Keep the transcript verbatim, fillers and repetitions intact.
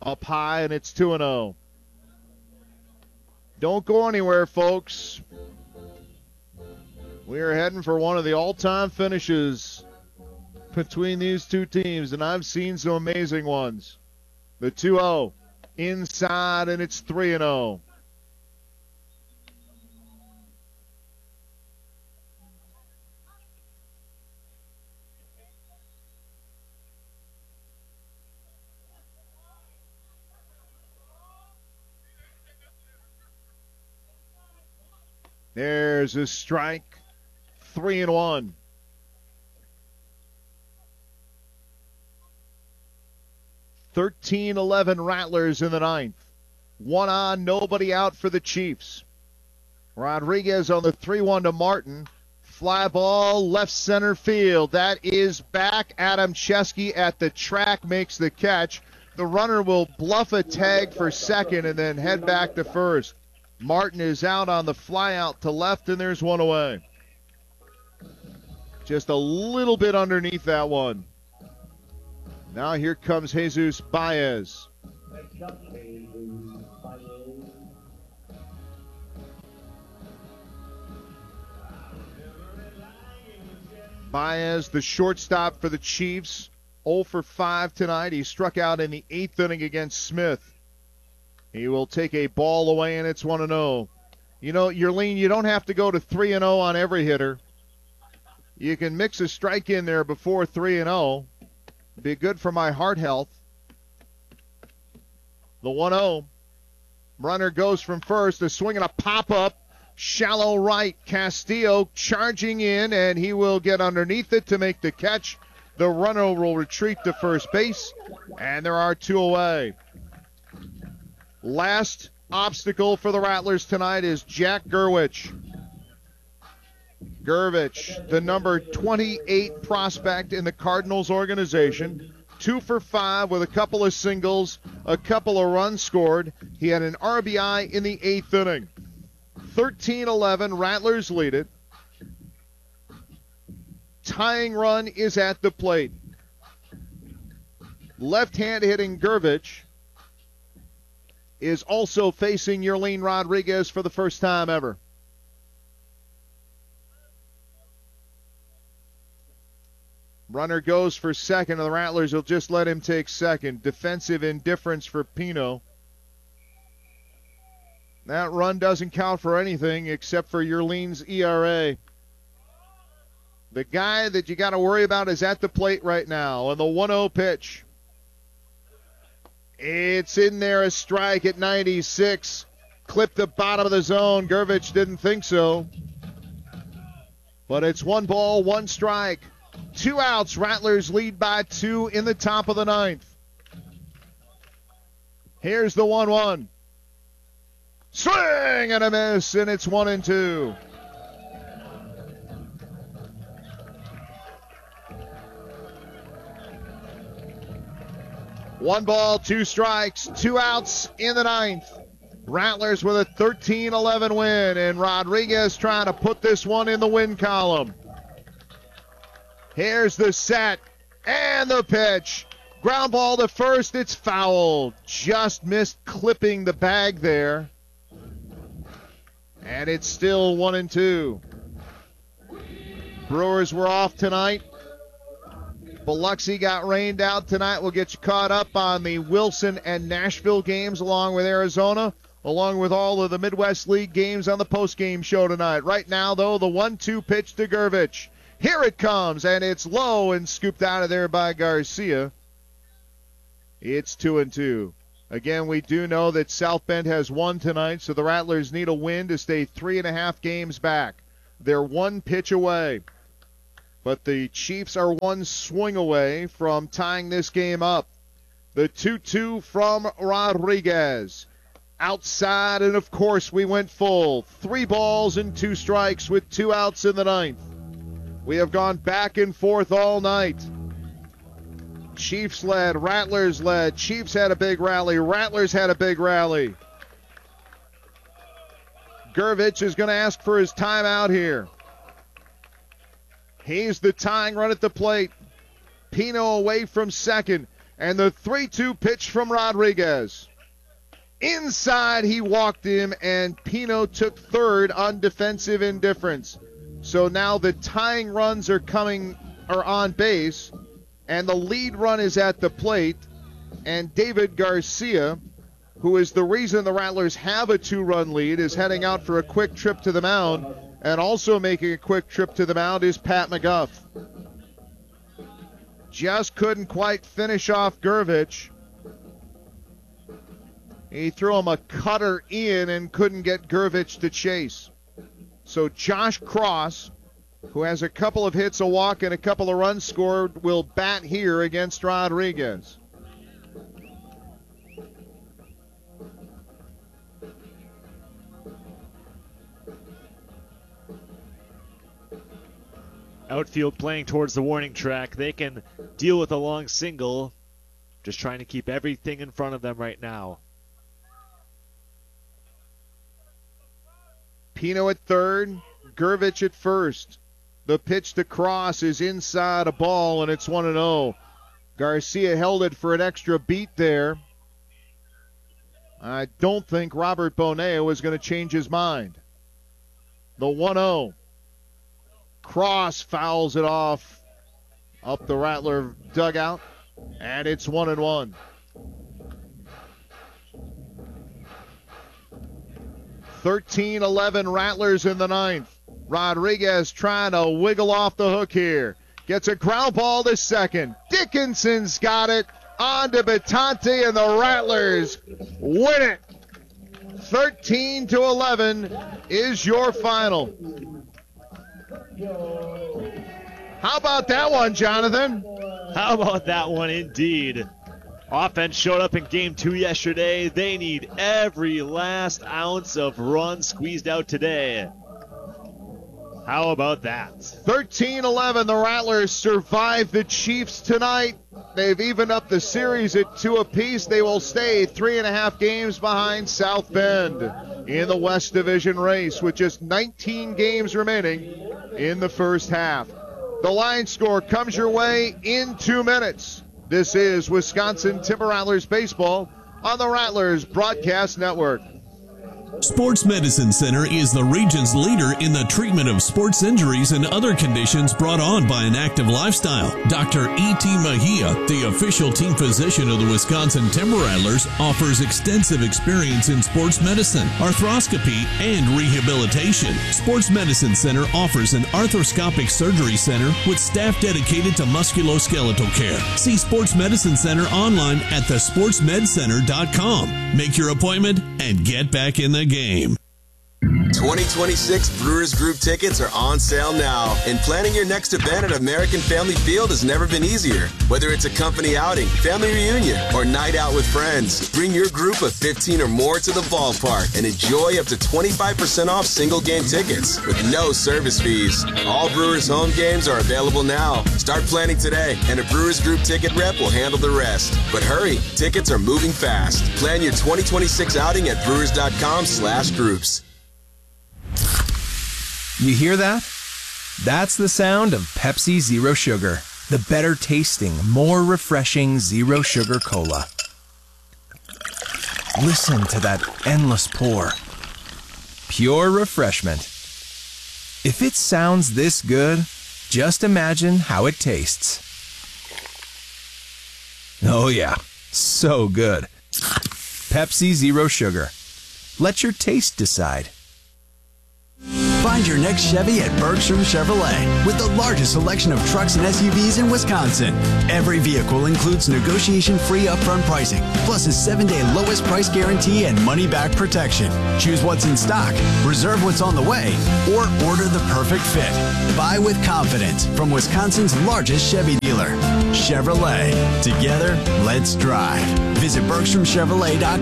up high, and it's two and oh. Don't go anywhere, folks. We are heading for one of the all-time finishes between these two teams, and I've seen some amazing ones. The two oh inside, and it's three and oh. There's a strike, three and one. thirteen eleven Rattlers in the ninth. One on, nobody out for the Chiefs. Rodriguez on the three one to Martin. Fly ball, left center field. That is back. Adam Chesky at the track makes the catch. The runner will bluff a tag for second and then head back to first. Martin is out on the fly out to left, and there's one away. Just a little bit underneath that one. Now here comes Jesus Baez. Baez, the shortstop for the Chiefs, oh for five tonight. He struck out in the eighth inning against Smith. He will take a ball away, and it's one and oh. You know, Yerlene, you don't have to go to three and oh on every hitter. You can mix a strike in there before three and oh. Be good for my heart health. The one oh. Runner goes from first. A swing and a pop-up. Shallow right. Castillo charging in, and he will get underneath it to make the catch. The runner will retreat to first base, and there are two away. Last obstacle for the Rattlers tonight is Jack Gerwich. Gervich, the number twenty-eight prospect in the Cardinals organization, two for five with a couple of singles, a couple of runs scored. He had an R B I in the eighth inning. thirteen eleven, Rattlers lead it. Tying run is at the plate. Left-hand hitting Gervich is also facing Yerlene Rodriguez for the first time ever. Runner goes for second, and the Rattlers will just let him take second. Defensive indifference for Pino. That run doesn't count for anything except for Yerlene's E R A. The guy that you got to worry about is at the plate right now on the one oh pitch. It's in there, a strike at ninety-six. Clipped the bottom of the zone. Gervich didn't think so. But it's one ball, one strike. Two outs. Rattlers lead by two in the top of the ninth. Here's the one one. Swing and a miss, and it's one and two. One ball, two strikes, two outs in the ninth. Rattlers with a thirteen eleven win, and Rodriguez trying to put this one in the win column. Here's the set and the pitch. Ground ball to first, it's fouled. Just missed clipping the bag there. And it's still one and two. Brewers were off tonight. Biloxi got rained out tonight. We'll get you caught up on the Wilson and Nashville games along with Arizona, along with all of the Midwest League games on the post-game show tonight. Right now, though, the one two pitch to Gervich. Here it comes, and it's low and scooped out of there by Garcia. It's two and two. Again, we do know that South Bend has won tonight, so the Rattlers need a win to stay three and a half games back. They're one pitch away. But the Chiefs are one swing away from tying this game up. The two two from Rodriguez. Outside, and of course we went full. Three balls and two strikes with two outs in the ninth. We have gone back and forth all night. Chiefs led, Rattlers led. Chiefs had a big rally. Rattlers had a big rally. Gervich is going to ask for his timeout here. He's the tying run at the plate. Pino away from second. And the three two pitch from Rodriguez. Inside, he walked him, and Pino took third on defensive indifference. So now the tying runs are coming, are on base, and the lead run is at the plate. And David Garcia, who is the reason the Rattlers have a two-run lead, is heading out for a quick trip to the mound. And also making a quick trip to the mound is Pat McGuff. Just couldn't quite finish off Gervich. He threw him a cutter in and couldn't get Gervich to chase. So Josh Cross, who has a couple of hits, a walk, and a couple of runs scored, will bat here against Rodriguez. Outfield playing towards the warning track. They can deal with a long single. Just trying to keep everything in front of them right now. Pino at third, Gervich at first. The pitch to Cross is inside a ball, and it's one and oh. Garcia held it for an extra beat there. I don't think Robert Bonilla was going to change his mind. The one oh. Cross fouls it off up the Rattler dugout, and it's one and one. thirteen eleven Rattlers in the ninth. Rodriguez trying to wiggle off the hook here. Gets a ground ball to second. Dickinson's got it on to Batante, and the Rattlers win it. thirteen to eleven is your final. How about that one, Jonathan? How about that one, indeed. Offense showed up in game two yesterday. They need every last ounce of run squeezed out today. How about that? thirteen eleven, the Rattlers survive the Chiefs tonight. They've evened up the series at two apiece. They will stay three and a half games behind South Bend in the West Division race with just nineteen games remaining in the first half. The line score comes your way in two minutes. This is Wisconsin Timber Rattlers baseball on the Rattlers Broadcast Network. Sports Medicine Center is the region's leader in the treatment of sports injuries and other conditions brought on by an active lifestyle. Doctor E T. Mejia, the official team physician of the Wisconsin Timber Rattlers, offers extensive experience in sports medicine, arthroscopy, and rehabilitation. Sports Medicine Center offers an arthroscopic surgery center with staff dedicated to musculoskeletal care. See Sports Medicine Center online at the sports med center dot com. Make your appointment and get back in the game. twenty twenty-six Brewers Group tickets are on sale now, and planning your next event at American Family Field has never been easier. Whether it's a company outing, family reunion, or night out with friends, bring your group of fifteen or more to the ballpark and enjoy up to twenty-five percent off single game tickets with no service fees. All Brewers home games are available now. Start planning today, and a Brewers Group ticket rep will handle the rest. But hurry, tickets are moving fast. Plan your twenty twenty-six outing at brewers dot com slash groups. You hear that? That's the sound of Pepsi Zero Sugar, the better tasting, more refreshing Zero Sugar Cola. Listen to that endless pour. Pure refreshment. If it sounds this good, just imagine how it tastes. Oh yeah, so good. Pepsi Zero Sugar. Let your taste decide. Find your next Chevy at Bergstrom Chevrolet with the largest selection of trucks and S U Vs in Wisconsin. Every vehicle includes negotiation-free upfront pricing, plus a seven-day lowest price guarantee and money-back protection. Choose what's in stock, reserve what's on the way, or order the perfect fit. Buy with confidence from Wisconsin's largest Chevy dealer, Chevrolet. Together, let's drive. Visit Bergstrom Chevrolet dot com.